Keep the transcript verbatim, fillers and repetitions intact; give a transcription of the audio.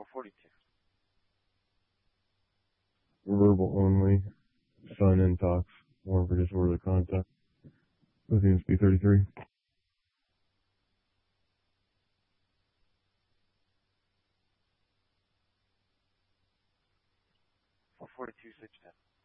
four forty-two. Verbal only. Sign in talks. More for disorderly contact. Lithium speed thirty-three. four forty-two, switch ten.